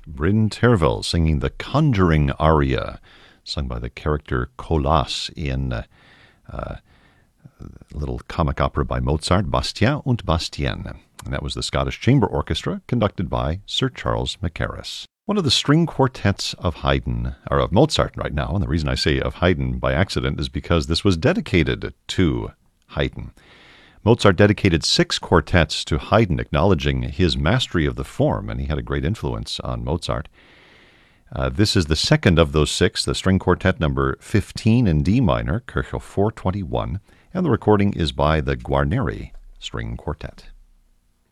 Bryn Tervel singing the Conjuring aria, sung by the character Colas in a little comic opera by Mozart, Bastien und Bastienne. And that was the Scottish Chamber Orchestra, conducted by Sir Charles Mackerras. One of the string quartets of Haydn, or of Mozart right now, and the reason I say of Haydn by accident is because this was dedicated to Haydn. Mozart dedicated 6 quartets to Haydn, acknowledging his mastery of the form, and he had a great influence on Mozart. This is the second of those 6, the string quartet number 15 in D minor, Kirchhoff 421, and the recording is by the Guarneri String Quartet.